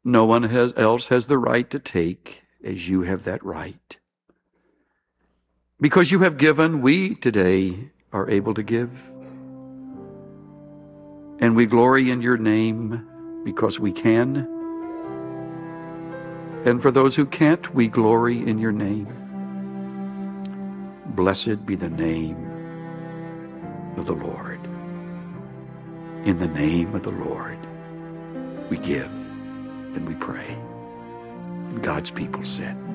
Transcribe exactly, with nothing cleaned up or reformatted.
No one has, else has the right to take as you have that right. Because you have given, we today are able to give. And we glory in your name because we can. And for those who can't, we glory in your name. Blessed be the name of the Lord. In the name of the Lord, we give and we pray. And God's people said,